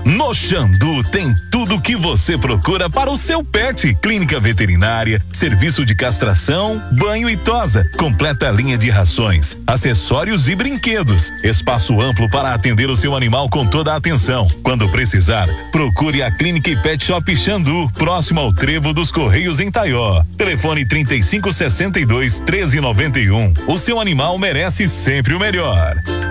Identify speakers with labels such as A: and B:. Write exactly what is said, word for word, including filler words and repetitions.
A: No Xandu tem tudo o que você procura para o seu pet. Clínica veterinária, serviço de castração, banho e tosa, completa linha de rações, acessórios e brinquedos. Espaço amplo para atender o seu animal com toda a atenção. Quando precisar, procure a Clínica e Pet Shop Xandu, próximo ao Trevo dos Correios em Taió. Telefone trinta e cinco, sessenta e dois, treze, noventa e um. O seu animal merece sempre o melhor.